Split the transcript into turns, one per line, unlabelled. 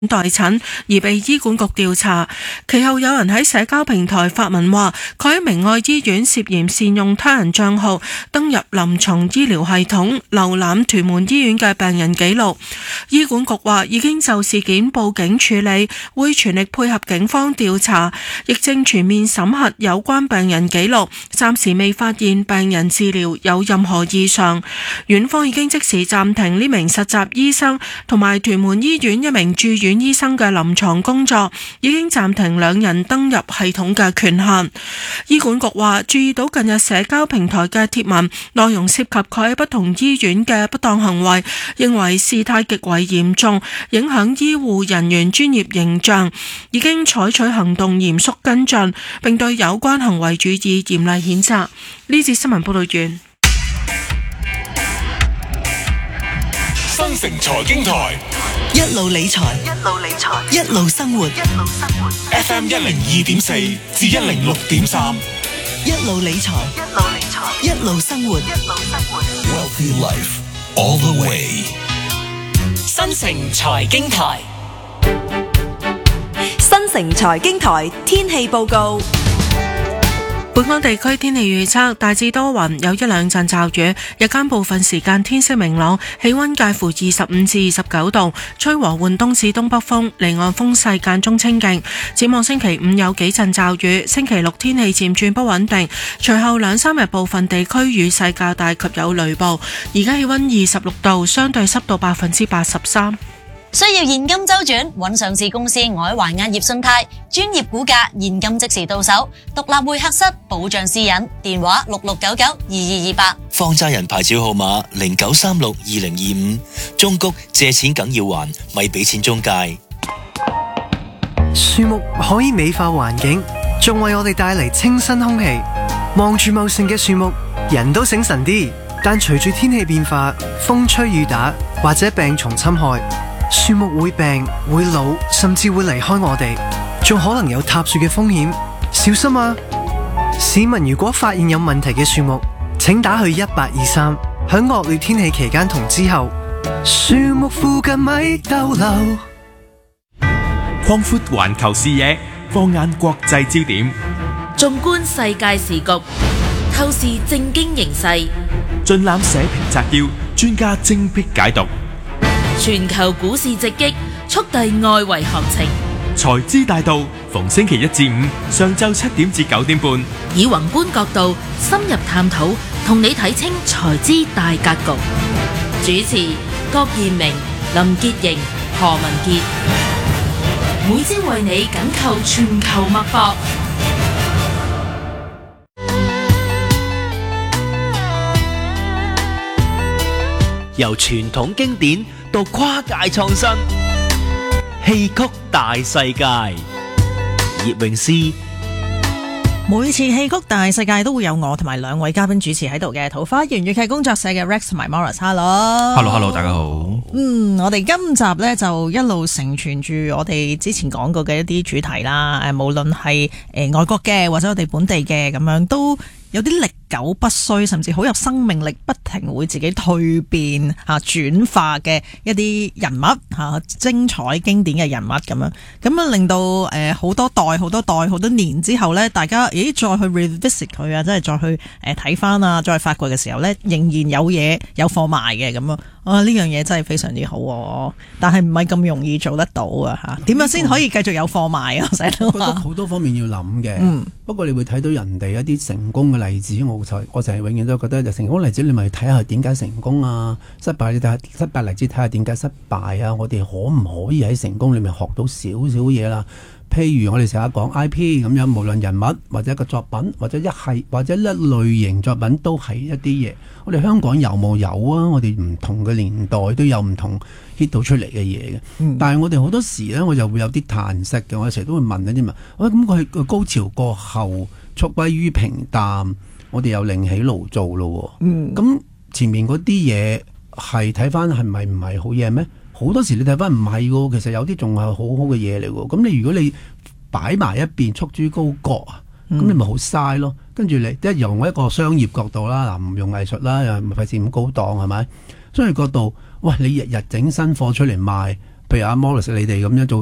代診而被醫管局調查，其後有人喺社交平台發文話佢喺明愛醫院涉嫌善用他人賬號登入臨床醫療系統瀏覽屯門醫院嘅病人記錄。醫管局話已經就事件報警處理，會全力配合警方調查，亦正全面審核有關病人記錄，暫時未發現病人治療有任何異常。院方已經即時暫停呢名實習醫生同埋屯門醫院一名住院醫生嘅臨床工作，已經暫停兩人登入系統嘅權限。醫管局話注意到近日社交平台嘅貼文內容涉及佢喺不同醫院嘅不當行為，認為事態極為嚴重，影響醫護人員專業形象，已經採取行動嚴肅跟進，並對有關行為予以嚴厲譴責。呢節新聞報道完。
新城財經台
一路理財，一路生活。
FM 102.4至106.3，
一路理財，一路生活。
Wealthy Life all the way。
新城財經台，
新城財經台天氣報告。
本港地區天氣預測大致多雲，有一兩陣驟雨，日間部分時間天色明朗，氣溫介乎25至29度，吹和緩東至東北風，離岸風勢間中清勁。展望星期五有幾陣驟雨，星期六天氣漸轉不穩定，隨後兩三日部分地區雨勢較大及有雷暴。而家氣溫26度，相對濕度83%。
需要現金周轉，揾上市公司外環亞業信貸，專業估價，現金即時到手，獨立會客室，保障私隱，電話66992228。
放債人牌照號碼09362025。中谷借錢梗要還，咪俾錢中介。
樹木可以美化環境，仲為我哋帶嚟清新空氣。望住茂盛嘅樹木，人都醒神啲。但隨住天氣變化，風吹雨打或者病蟲侵害，樹木會病、會老，甚至會離開我哋，仲可能有塌樹嘅風險，小心啊！市民如果發現有問題嘅樹木，請打去1823。喺惡劣天氣期間同之後，樹木附近咪逗留。
擴闊環球視野，放眼國際焦點，
縱觀世界時局，透視政經形勢，
盡覽社評摘要，專家精闢解讀。
全球股市直擊，速遞外圍行情。
財資大道，逢星期一至五上晝7點至9點半，
以宏觀角度深入探討，同你睇清財資大格局。主持郭彥明、林潔瑩、何文傑，每朝為你緊扣全球脈搏。
由傳統經典到跨界創新，戲曲大世界。葉詠詩。
每次戲曲大世界都會有我同埋兩位嘉賓主持喺度嘅，桃花源粵劇工作室嘅 Rex 同埋 Morris。Hello，
大家好。
我哋今集呢就一路承傳住我哋之前講過嘅一啲主題啦，無論係外國嘅或者我哋本地嘅咁樣，都有啲歷久不衰，甚至好有生命力，不停會自己蛻變轉化嘅一啲人物精彩經典嘅人物咁令到好多代好多年之後呢，大家再去 revisit 佢啊，即係再去睇翻啊，再發掘嘅時候呢，仍然有嘢有貨賣嘅咁呢樣嘢真係非常之好，但係唔係咁容易做得到啊！點樣先可以繼續有貨賣啊？成日都話
好多方面要諗嘅。不過你會睇到人哋一啲成功嘅例子，我就係永遠都覺得就成功例子，你咪睇下點解成功啊？失敗你睇下失敗例子，睇下點解失敗啊？我哋可唔可以喺成功裏面學到少少嘢啦？譬如我哋成日講 IP 咁樣，無論人物或者一個作品或者一類型作品都係一啲嘢。我哋香港有冇有啊？我哋唔同嘅年代都有唔同 hit 到出嚟嘅嘢嘅。但係我哋好多時呢，我就會有啲嘆息嘅。我成日都會問一啲問，咁佢個高潮過後，速歸於平淡，我哋又另起爐灶咯。咁前面嗰啲嘢係睇翻係咪唔係好嘢咩？好多時你睇翻唔係喎，其實有啲仲係好好嘅嘢嚟喎。咁你如果你擺埋一邊束諸高閣啊，咁你咪好嘥咯。跟住你即係用一個商業角度啦，唔用藝術啦，又費事咁高檔係咪？商業角度，喂，你日日整新貨出嚟賣， 譬如阿 Morris 你哋咁樣做